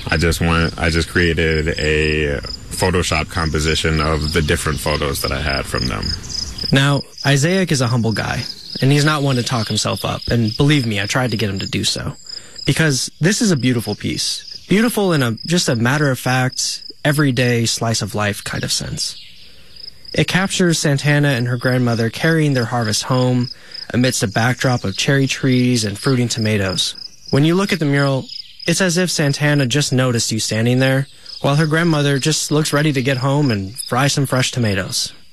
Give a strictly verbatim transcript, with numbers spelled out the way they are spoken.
I just want, I just created a Photoshop composition of the different photos that I had from them. Now, Isaac is a humble guy, and he's not one to talk himself up, and believe me, I tried to get him to do so. Because this is a beautiful piece. Beautiful in a just a matter-of-fact, everyday slice-of-life kind of sense. It captures Santana and her grandmother carrying their harvest home amidst a backdrop of cherry trees and fruiting tomatoes. When you look at the mural, it's as if Santana just noticed you standing there, while her grandmother just looks ready to get home and fry some fresh tomatoes.